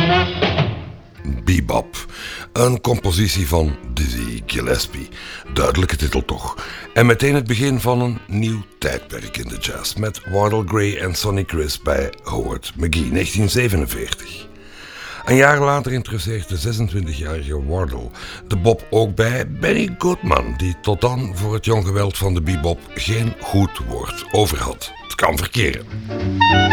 Bebop, een compositie van Dizzy Gillespie. Duidelijke titel toch. En meteen het begin van een nieuw tijdperk in de jazz met Wardell Gray en Sonny Criss bij Howard McGhee, 1947. Een jaar later interesseert de 26-jarige Wardell de bop ook bij Benny Goodman, die tot dan voor het jonggeweld van de bebop geen goed woord over had. Het kan verkeren.